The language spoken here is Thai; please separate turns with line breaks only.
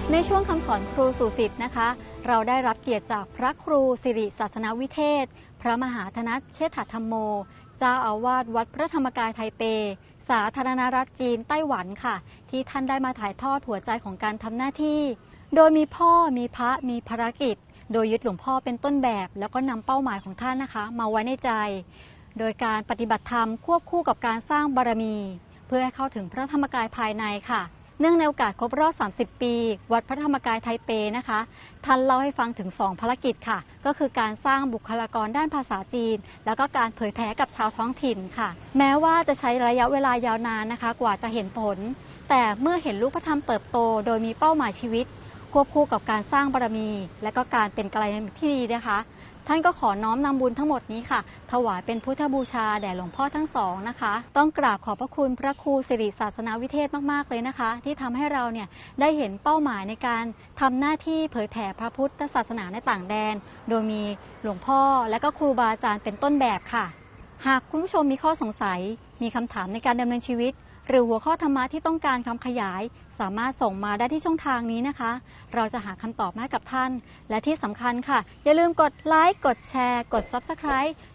ในช่วงคำสอนครูสู่ศิษย์นะคะเราได้รับเกียรติจากพระครูสิริศาสนวิเทศพระมหาธนัสเชษฐธรรมโมเจ้าอาวาสวัดพระธรรมกายไทเปสาธารณรัฐจีนไต้หวันค่ะที่ท่านได้มาถ่ายทอดหัวใจของการทำหน้าที่โดยมีพ่อมีพระมีภารกิจโดยยึดหลวงพ่อเป็นต้นแบบแล้วก็นำเป้าหมายของท่านนะคะมาไว้ในใจโดยการปฏิบัติธรรมควบคู่กับการสร้างบารมีเพื่อให้เข้าถึงพระธรรมกายภายในค่ะเนื่องในโอกาสครบรอบ30 ปีวัดพระธรรมกายไทเปนะคะท่านเล่าให้ฟังถึง2ภารกิจค่ะก็คือการสร้างบุคลากรด้านภาษาจีนแล้วก็การเผยแพร่กับชาวท้องถิ่นค่ะแม้ว่าจะใช้ระยะเวลายาวนานนะคะกว่าจะเห็นผลแต่เมื่อเห็นรูปธรรมเติบโตโดยมีเป้าหมายชีวิตควบคู่กับการสร้างบารมีและก็การเป็นกัลยาณมิตรที่ดีนะคะท่านก็ขอน้อมนำบุญทั้งหมดนี้ค่ะถวายเป็นพุทธบูชาแด่หลวงพ่อทั้งสองนะคะต้องกราบขอบพระคุณพระครูสิริศาสนวิเทศมากๆเลยนะคะที่ทำให้เราเนี่ยได้เห็นเป้าหมายในการทำหน้าที่เผยแผ่พระพุทธศาสนาในต่างแดนโดยมีหลวงพ่อและก็ครูบาอาจารย์เป็นต้นแบบค่ะหากคุณผู้ชมมีข้อสงสัยมีคำถามในการดำเนินชีวิตหรือหัวข้อธรรมะที่ต้องการคำขยายสามารถส่งมาได้ที่ช่องทางนี้นะคะเราจะหาคำตอบมาให้กับท่านและที่สำคัญค่ะอย่าลืมกดไลค์กดแชร์กด Subscribe